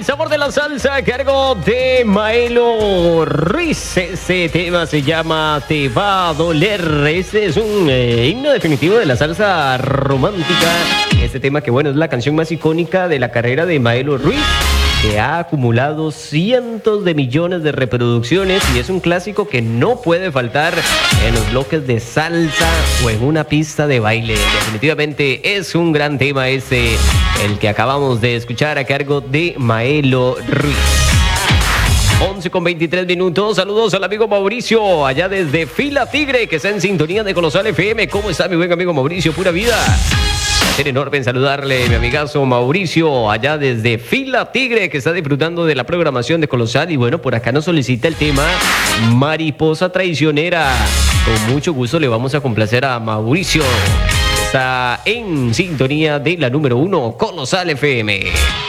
El sabor de la salsa a cargo de Maelo Ruiz. Este tema se llama Te va a doler. Este es un himno definitivo de la salsa romántica. Este tema que, bueno, es la canción más icónica de la carrera de Maelo Ruiz, que ha acumulado cientos de millones de reproducciones y es un clásico que no puede faltar en los bloques de salsa o en una pista de baile. Definitivamente es un gran tema este, el que acabamos de escuchar a cargo de Maelo Ruiz. 11:23. Saludos al amigo Mauricio, allá desde Fila Tigre, que está en sintonía de Colosal FM. ¿Cómo está mi buen amigo Mauricio? Pura vida. Placer enorme en saludarle, mi amigazo Mauricio, allá desde Fila Tigre, que está disfrutando de la programación de Colosal. Y bueno, por acá nos solicita el tema Mariposa Traicionera. Con mucho gusto le vamos a complacer a Mauricio. Está en sintonía de la número 1, Colosal FM.